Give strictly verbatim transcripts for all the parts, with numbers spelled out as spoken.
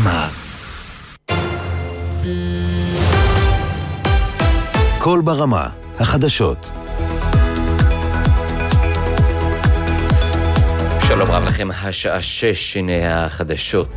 ברמה. קול ברמה, החדשות. שלום רב לכם, השעה שש, הנה החדשות.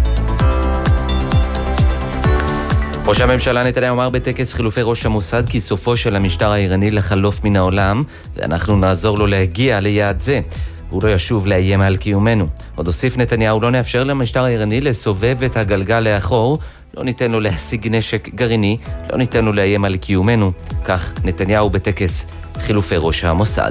ראש הממשלה נתניהו אמר בטקס חילופי ראש המוסד כי סופו של המשטר האיראני לחלוף מן העולם, ואנחנו נעזור לו להגיע ליעד זה. הוא לא ישוב לאיים על קיומנו. עוד הוסיף נתניהו, לא נאפשר למשטר האיראני לסובב את הגלגל לאחור, לא ניתן לו להשיג נשק גרעיני, לא ניתן לו לאיים על קיומנו. כך נתניהו בטקס חילופי ראש המוסד.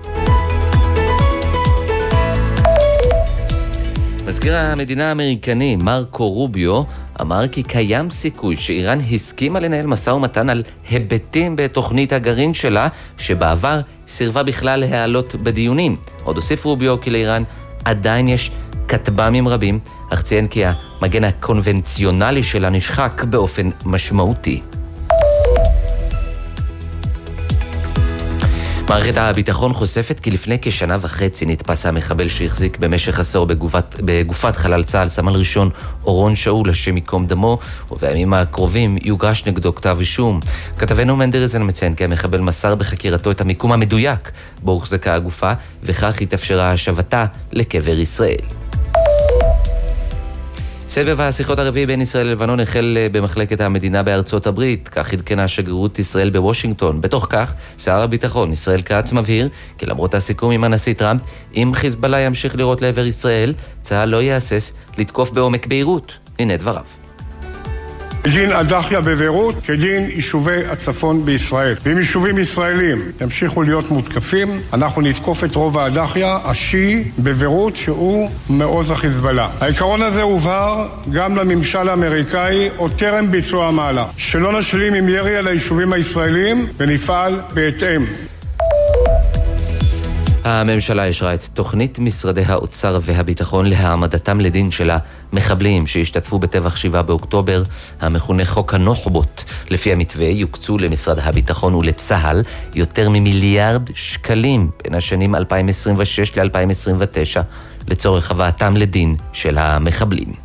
מזכיר המדינה האמריקני מרקו רוביו אמר כי קיים סיכוי שאיראן הסכימה לנהל משא ומתן על היבטים בתוכנית הגרעין שלה, שבעבר סירבה בכלל להעלות בדיונים. עוד הוסיף רוביו כי לאיראן עדיין יש כטב"מים רבים, אך ציין כי המגן הקונבנציונלי שלה נשחק באופן משמעותי. מערכת הביטחון חושפת כי לפני כשנה וחצי נתפס המחבל שהחזיק במשך עשור בגופת, בגופת חלל צה"ל סמל ראשון אורון שאול, השם ייקום דמו, ובימים הקרובים יוגש נגדו כתב אישום. כתבנו מנדרזן מציין כי המחבל מסר בחקירתו את המיקום המדויק בו הוחזקה הגופה, וכך התאפשרה השבתה לקבר ישראל. סבב השיחות הרביעי בין ישראל ללבנון החל במחלקת המדינה בארצות הברית, כך עדכנה שגרירות ישראל בוושינגטון. בתוך כך, שר הביטחון ישראל כץ מבהיר כי למרות הסיכום עם הנשיא טראמפ, אם חיזבאללה ימשיך לירות לעבר ישראל, צה"ל לא יהסס לתקוף בעומק ביירות. הנה דבריו. כדין הדחיה בביירות, כדין יישובי הצפון בישראל. ואם יישובים ישראלים ימשיכו להיות מותקפים, אנחנו נתקוף את רוב הדחיה השיעי בביירות, שהוא מעוז החיזבאללה. העיקרון הזה הובהר גם לממשל האמריקאי עוד טרם ביצוע המהלך, שלא נשלים עם ירי על היישובים הישראלים ונפעל בהתאם. הממשלה אישרה את תוכנית משרדי האוצר והביטחון להעמדתם לדין של המחבלים שהשתתפו בטבח שבעה באוקטובר, המכונה חוק הנוח'בות. לפי המתווה יוקצו למשרד הביטחון ולצה"ל יותר ממיליארד שקלים בין השנים אלפיים עשרים ושש ל-אלפיים עשרים ותשע לצורך הבאתם לדין של המחבלים.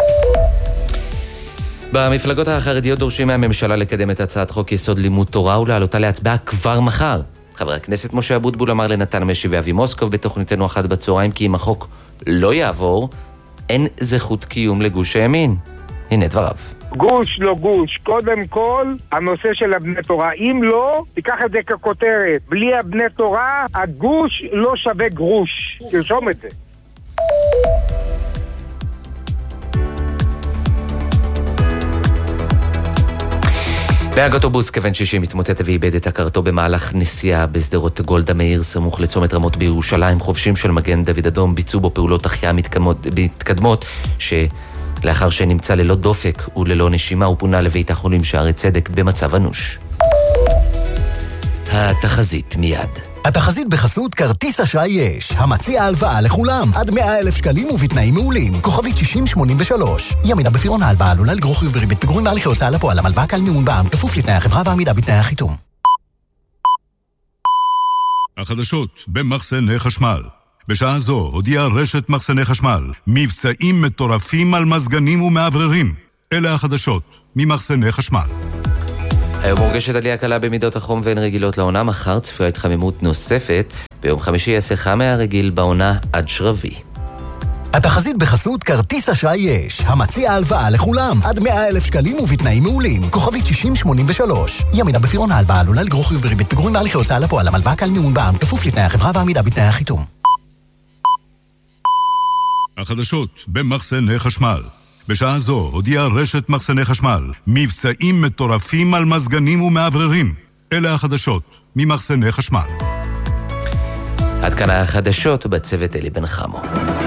במפלגות החרדיות דורשים מהממשלה לקדם את הצעת חוק יסוד לימוד תורה ולהעלותה להצבעה כבר מחר. חבר הכנסת משה אבוטבול אמר לנתן משי ואבי מוסקוב בתוכניתנו אחת בצהריים כי אם החוק לא יעבור, אין זכות קיום לגוש הימין. הנה דבריו. גוש לא גוש, קודם כל הנושא של הבני תורה. אם לא, תיקח את זה ככותרת. בלי הבני תורה, הגוש לא שווה גרוש. תרשום את זה. נהג אוטובוס כבן שישים מתמוטט ואיבד את הכרתו במהלך נסיעה בשדרות גולדה מאיר סמוך לצומת רמות בירושלים. חובשים של מגן דוד אדום ביצעו בו פעולות החייאה מתקדמות, שלאחר שנמצא ללא דופק וללא נשימה הוא פונה לבית החולים שערי צדק במצב אנוש. התחזית מיד. התחזית בחסות כרטיס אשראי יש, המציע הלוואה לכולם, עד מאה אלף שקלים ובתנאים מעולים. כוכבית שישים שמונים ושלוש. ימידה בפירעון ההלוואה עלולה לגרור חיוב בריבית פיגורים בהליכי הוצאה לפועל. המלוואה קל מימון בע"מ, כפוף לתנאי החברה ועמידה בתנאי החיתום. החדשות במחסני חשמל. בשעה זו הודיעה רשת מחסני חשמל מבצעים מטורפים על מזגנים ומעבררים. אלה החדשות ממחסני חשמל. היום מורגשת עלייה קלה במידות החום והן רגילות לעונה. מחר צפויה התחממות נוספת. ביום חמישי יעשה חם מהרגיל בעונה עד שרבי. התחזית בחסות כרטיס אשראי יש, המציע הלוואה לכולם, עד מאה אלף שקלים ובתנאים מעולים. כוכבית שישים שמונים ושלוש. ימידה בפירעון ההלוואה עלולה לגרור חיוב בריבית פיגורים בהליכי הוצאה לפועל. המלוואה קל מימון בע"מ, כפוף לתנאי החברה ועמידה בתנאי החיתום. החדשות במחסני חשמל. בשעה זו הודיעה רשת מחסני חשמל מבצעים מטורפים על מזגנים ומעבררים. אלה החדשות ממחסני חשמל. עד כאן החדשות בצוות אלי בן חמו.